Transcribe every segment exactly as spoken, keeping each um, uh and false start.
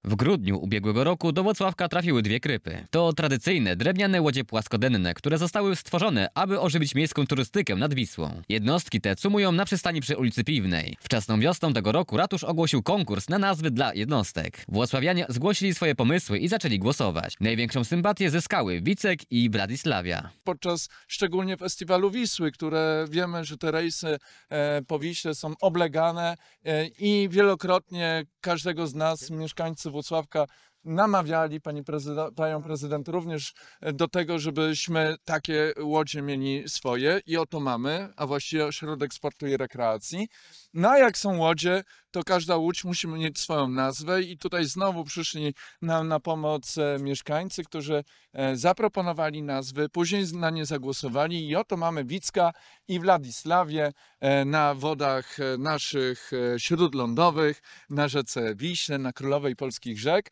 W grudniu ubiegłego roku do Włocławka trafiły dwie krypy. To tradycyjne, drewniane łodzie płaskodenne, które zostały stworzone, aby ożywić miejską turystykę nad Wisłą. Jednostki te cumują na przystani przy ulicy Piwnej. Wczesną wiosną tego roku ratusz ogłosił konkurs na nazwy dla jednostek. Włocławianie zgłosili swoje pomysły i zaczęli głosować. Największą sympatię zyskały Wicek i Bradysławia. Podczas szczególnie festiwalu Wisły, które wiemy, że te rejsy e, po Wiśle są oblegane e, i wielokrotnie każdego z nas, mieszkańcy Włocławka, namawiali pani prezydent, panią prezydent również do tego, żebyśmy takie łodzie mieli swoje i oto mamy, a właściwie Ośrodek Sportu i Rekreacji. No a jak są łodzie, to każda łódź musi mieć swoją nazwę i tutaj znowu przyszli nam na pomoc mieszkańcy, którzy zaproponowali nazwy, później na nie zagłosowali i oto mamy Wicka i Władysławię na wodach naszych śródlądowych, na rzece Wiśle, na Królowej Polskich Rzek.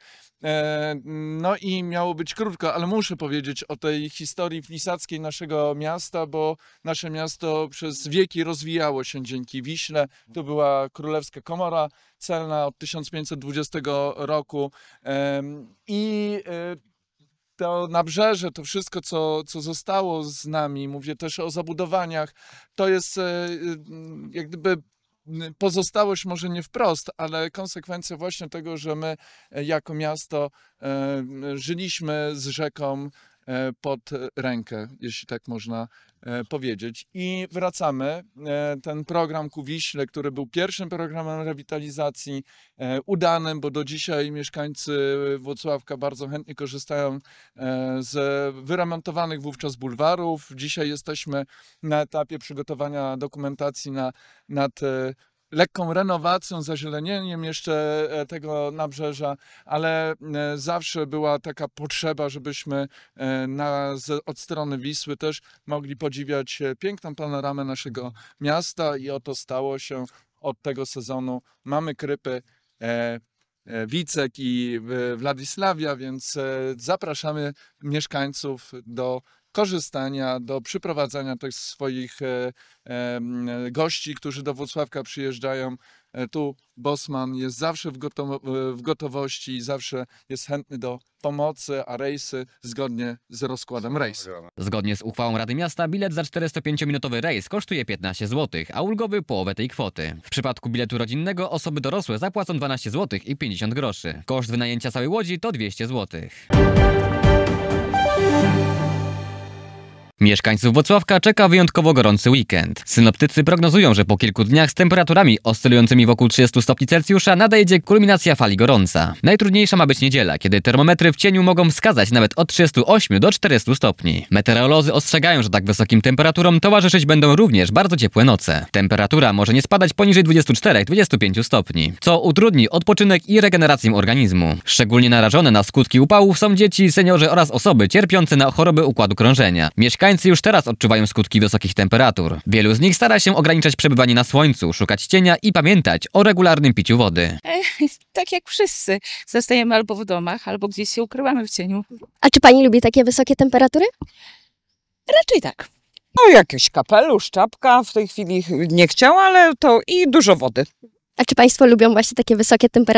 No i miało być krótko, ale muszę powiedzieć o tej historii wlisackiej naszego miasta, bo nasze miasto przez wieki rozwijało się dzięki Wiśle. Tu była Królewska Komora Celna od tysiąc pięćset dwudziestego roku i to nabrzeże, to wszystko, co, co zostało z nami, mówię też o zabudowaniach, to jest jak gdyby pozostałość może nie wprost, ale konsekwencja właśnie tego, że my jako miasto e, żyliśmy z rzeką e, pod rękę, jeśli tak można e, powiedzieć. I wracamy. E, ten program Ku Wiśle, który był pierwszym programem rewitalizacji, e, udanym, bo do dzisiaj mieszkańcy Włocławka bardzo chętnie korzystają e, z wyremontowanych wówczas bulwarów. Dzisiaj jesteśmy na etapie przygotowania dokumentacji na, nad e, lekką renowacją, zazielenieniem jeszcze tego nabrzeża, ale zawsze była taka potrzeba, żebyśmy na, od strony Wisły też mogli podziwiać piękną panoramę naszego miasta i oto stało się od tego sezonu. Mamy krypy e, Wicek i Władysławia, więc zapraszamy mieszkańców do korzystania, do przyprowadzania tych swoich e, e, gości, którzy do Włocławka przyjeżdżają. E, tu Bosman jest zawsze w, gotow w gotowości i zawsze jest chętny do pomocy, a rejsy zgodnie z rozkładem rejsu. Zgodnie z uchwałą Rady Miasta bilet za czterystopięciominutowy rejs kosztuje piętnaście złotych, a ulgowy połowę tej kwoty. W przypadku biletu rodzinnego osoby dorosłe zapłacą dwanaście złotych i pięćdziesiąt groszy. Koszt wynajęcia całej łodzi to dwieście złotych. Mieszkańców Włocławka czeka wyjątkowo gorący weekend. Synoptycy prognozują, że po kilku dniach z temperaturami oscylującymi wokół trzydziestu stopni Celsjusza nadejdzie kulminacja fali gorąca. Najtrudniejsza ma być niedziela, kiedy termometry w cieniu mogą wskazać nawet od trzydziestu ośmiu do czterystu stopni. Meteorolodzy ostrzegają, że tak wysokim temperaturom towarzyszyć będą również bardzo ciepłe noce. Temperatura może nie spadać poniżej dwudziestu czterech do dwudziestu pięciu stopni, co utrudni odpoczynek i regenerację organizmu. Szczególnie narażone na skutki upałów są dzieci, seniorzy oraz osoby cierpiące na choroby układu krążenia. Mieszkańcy już teraz odczuwają skutki wysokich temperatur. Wielu z nich stara się ograniczać przebywanie na słońcu, szukać cienia i pamiętać o regularnym piciu wody. E, tak jak wszyscy. Zostajemy albo w domach, albo gdzieś się ukrywamy w cieniu. A czy pani lubi takie wysokie temperatury? Raczej tak. No jakiś kapelusz, czapka, w tej chwili nie chciała, ale to i dużo wody. A czy państwo lubią właśnie takie wysokie temperatury?